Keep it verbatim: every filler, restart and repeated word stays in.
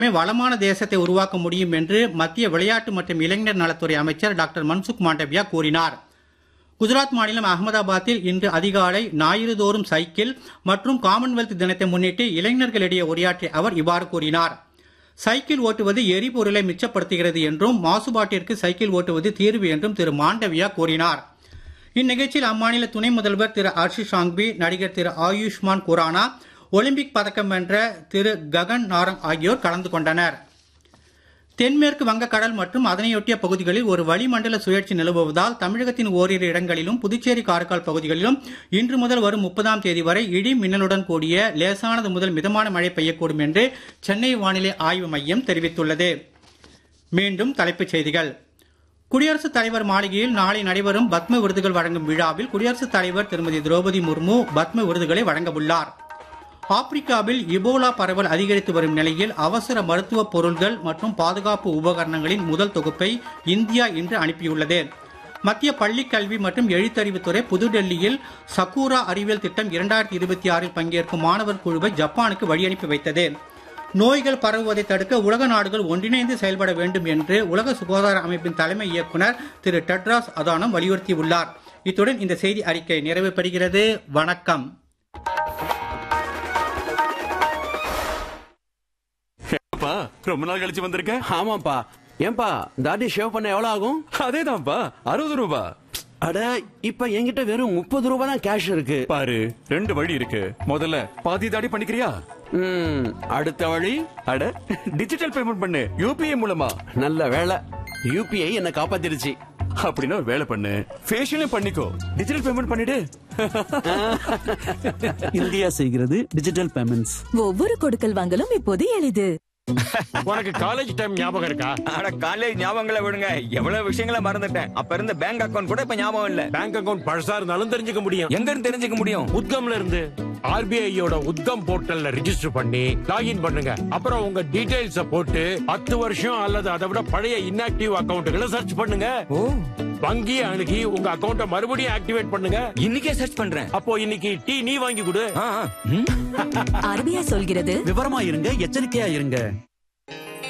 வளமான தேசத்தை உருவாக்க முடியும் என்று மத்திய விளையாட்டு மற்றும் இளைஞர் நலத்துறை அமைச்சர் டாக்டர் மன்சுக் மாண்டவியா கூறினார். குஜராத் மாநிலம் அகமதாபாத்தில் இன்று அதிகாலை ஞாயிறுதோறும் சைக்கிள் மற்றும் காமன்வெல்த் தினத்தை முன்னிட்டு இளைஞர்களிடையே உரையாற்றிய அவர் இவ்வாறு கூறினார். சைக்கிள் ஓட்டுவது எரிபொருளை மிச்சப்படுத்துகிறது என்றும் மாசுபாட்டிற்கு சைக்கிள் ஓட்டுவது தீர்வு என்றும் திரு மாண்டவியா கூறினார். இந்நிகழ்ச்சியில் அம்மாநில துணை முதல்வர் திரு ஆஷிஷ் சாங்வி, நடிகர் திரு ஆயுஷ்மான் குரானா, ஒலிம்பிக் பதக்கம் வென்ற திரு ககன் நாரங் ஆகியோர் கலந்து கொண்டனர். தென்மேற்கு வங்கக்கடல் மற்றும் அதனையொட்டிய பகுதிகளில் ஒரு வளிமண்டல சுழற்சி நிலவுவதால் தமிழகத்தின் ஓரிரு இடங்களிலும் புதுச்சேரி காரைக்கால் பகுதிகளிலும் இன்று முதல் வரும் முப்பதாம் தேதி வரை இடி மின்னலுடன் கூடிய லேசானது முதல் மிதமான மழை பெய்யக்கூடும் என்று சென்னை வானிலை ஆய்வு மையம் தெரிவித்துள்ளது. மீண்டும் தலைப்புச் செய்திகள். குடியரசுத் தலைவர் மாளிகையில் நாளை நடைபெறும் பத்ம விருதுகள் வழங்கும் விழாவில் குடியரசுத் தலைவர் திருமதி திரௌபதி முர்மு பத்ம விருதுகளை வழங்க உள்ளார். ஆப்பிரிக்காவில் இபோலா பரவல் அதிகரித்து வரும் நிலையில் அவசர மருத்துவ பொருள்கள் மற்றும் பாதுகாப்பு உபகரணங்களின் முதல் தொகுப்பை இந்தியா இன்று அனுப்பியுள்ளது. மத்திய பள்ளிக் கல்வி மற்றும் எழுத்தறிவுத்துறை புதுடெல்லியில் சக்கூரா அறிவியல் திட்டம் இரண்டாயிரத்தி இருபத்தி ஆறில் பங்கேற்கும் மாணவர் குழுவை ஜப்பானுக்கு வழியனுப்பி வைத்தது. நோய்கள் பரவுவதை தடுக்க உலக நாடுகள் ஒன்றிணைந்து செயல்பட வேண்டும் என்று உலக சுகாதார அமைப்பின் தலைமை இயக்குநர் திரு டெட்ராஸ் அதனோம் வலியுறுத்தியுள்ளார். இத்துடன் இந்த செய்தி அறிக்கை நிறைவு பெறுகிறது. வணக்கம். ரொம்ப நாள் கழிச்சு வந்திருக்க. ஆமாப்பா. ஏன்பா தாடி ஷேவ் பண்ண எவ்வளவு ஆகும்? அதேதான்ப்பா, அறுபது ரூபா. அட, இப்ப என்கிட்ட வெறும் முப்பது ரூபா தான் கேஷ் இருக்கு. பாரு, ரெண்டு வழி இருக்கு. முதல்ல பாதி தாடி பண்ணிக்கிறியா? ம், அடுத்த வழி அட டிஜிட்டல் பேமெண்ட் பண்ணு, யூபிஐ மூலமா. நல்ல வேலை, யூபிஐ என்ன காப்பாத்திருச்சு. அப்படின்னா ஒரு வேலை பண்ணு, ஃபேஷியலும் பண்ணிக்கோ, டிஜிட்டல் பேமெண்ட் பண்ணிடு. இந்தியா செய்கிறது டிஜிட்டல் பேமெண்ட்ஸ். ஒவ்வொரு கொடுக்கல் வாங்கலும் இப்போது எளிது. உனக்கு காலேஜ் டைம் ஞாபகம் இருக்கா? அட காலேஜ் ஞாபகங்களை விடுங்க, எவ்வளவு விஷயங்களை மறந்துட்டேன். அப்ப இருந்த பேங்க் அக்கவுண்ட் கூட இப்ப ஞாபகம் இல்ல. பேங்க் அக்கவுண்ட் பழசா இருந்தாலும் தெரிஞ்சுக்க முடியும். எங்க இருந்து தெரிஞ்சுக்க முடியும்? உத்கம்ல இருந்து. ஆர்பிஐயோட உத்கம் போர்ட்டல்ல ரிஜிஸ்டர் பண்ணி லாகின் பண்ணுங்க. அப்புறம் உங்க டீடைல்ஸ போட்டு பத்து வருஷம் அல்லது அதை விட பழைய இன்ஆக்டிவ் அக்கவுண்ட்களை சர்ச் பண்ணுங்க. ஓ, வங்கி அணுகி உங்க அக்கவுண்ட மறுபடியும் ஆக்டிவேட் பண்ணுங்க. இன்னைக்கே சர்ச் பண்றேன். அப்போ இன்னைக்கு டீ நீ வாங்கி கொடு. ஆர்பிஐ சொல்கிறது, விவரமா இருங்க, எச்சரிக்கையா இருங்க.